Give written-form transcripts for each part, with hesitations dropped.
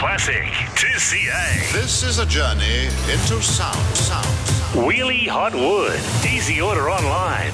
classic. 2CA. This is a journey into sound. Wheelie Hot Wood. Easy order online.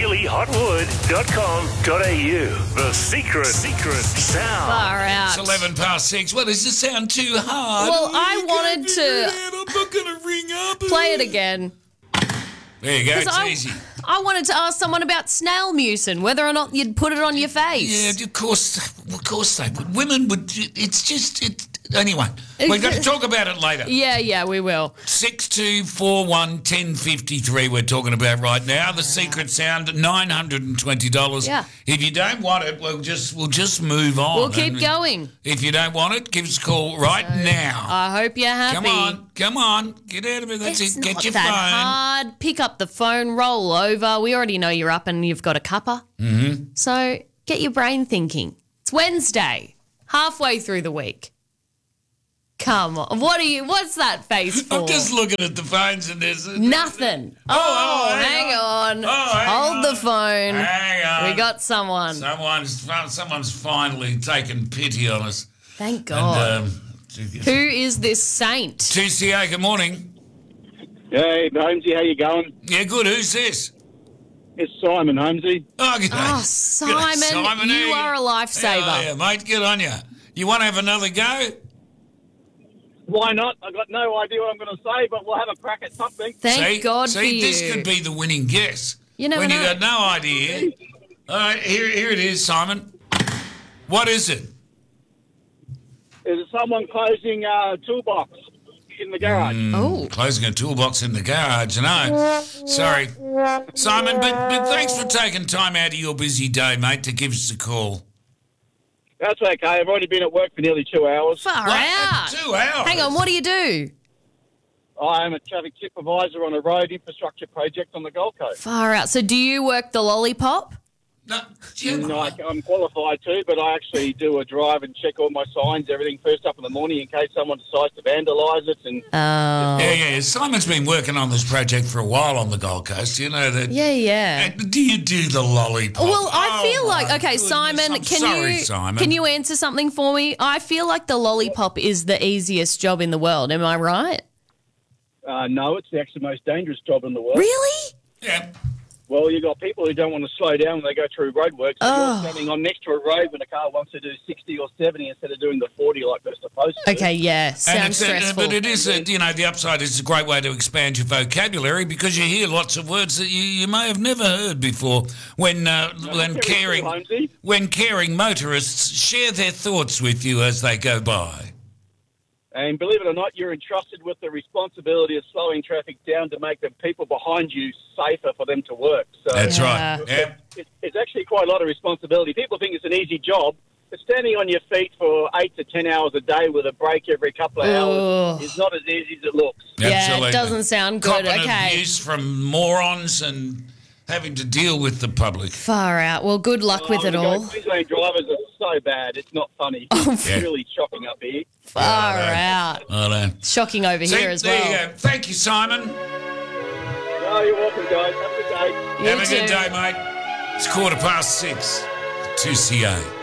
wheeliehotwood.com.au. The secret sound. Far out. It's 11 past 6. Well, does it sound too hard? Well, I wanted to I'm not going to ring up. play it again. There you go. It's I, easy. I wanted to ask someone about snail mucin, whether or not you'd put it on your face. Yeah, of course they would. Women would. It's just. Anyway, we're going to talk about it later. Yeah, we will. 6241 1053 we're talking about right now. The secret sound, $920. Yeah. If you don't want it, we'll just move on. We'll keep going. If you don't want it, give us a call right now. I hope you're happy. Come on. Get out of it. That's It's it. Get not your that phone. hard. Pick up the phone, roll over. We already know you're up and you've got a cuppa. Mm-hmm. So get your brain thinking. It's Wednesday, halfway through the week. Come on. What's that face for? I'm just looking at the phones and there's... Nothing. Hang on. Hold the phone. Hang on. We got someone. Someone's finally taken pity on us. Thank God. And, Who is this saint? 2CA, good morning. Hey, Holmesy, how you going? Yeah, good. Who's this? It's Simon, Holmesy. Oh, good day. Oh, Simon, you are a lifesaver. Oh, yeah, mate, good on you. You want to have another go? Why not? I've got no idea what I'm going to say, but we'll have a crack at something. Thank God for you. This could be the winning guess. You never when know. you got no idea. All right, here it is, Simon. What is it? Is someone closing a toolbox in the garage? Closing a toolbox in the garage, no. Sorry. Simon, but thanks for taking time out of your busy day, mate, to give us a call. That's okay. I've already been at work for nearly 2 hours. Far What? out. 2 hours? Hang on, what do you do? I am a traffic supervisor on a road infrastructure project on the Gold Coast. Far out. So do you work the lollipop? No, I'm qualified to, but I actually do a drive and check all my signs, everything first up in the morning in case someone decides to vandalise it. And Yeah. Simon's been working on this project for a while on the Gold Coast. You know that. Yeah. Do you do the lollipop? Well, I feel like, my okay, goodness, Simon, I'm sorry, Simon. can you answer something for me? I feel like the lollipop is the easiest job in the world. Am I right? no, it's the actually most dangerous job in the world. Really? Yeah. Well, you've got people who don't want to slow down when they go through roadworks. So you're standing on next to a road when a car wants to do 60 or 70 instead of doing the 40 like they're supposed to. Okay, yeah. Sounds stressful. But it is, the upside is a great way to expand your vocabulary because you hear lots of words that you may have never heard before when caring motorists share their thoughts with you as they go by. And believe it or not, you're entrusted with the responsibility of slowing traffic down to make the people behind you safer for them to work. So That's right. Yeah. It's actually quite a lot of responsibility. People think it's an easy job, but standing on your feet for 8 to 10 hours a day with a break every couple of hours is not as easy as it looks. Yeah, Absolutely. it doesn't sound good. Copping Okay. abuse from morons and having to deal with the public. Far out. Well, good luck with it all. Queensland drivers are so bad. It's not funny. It's really shocking up here. Far out. I know. Shocking over here as well. There you go. Thank you, Simon. No, you're welcome, guys. Have a good day. Have a good day, mate. It's 6:15. 2CA.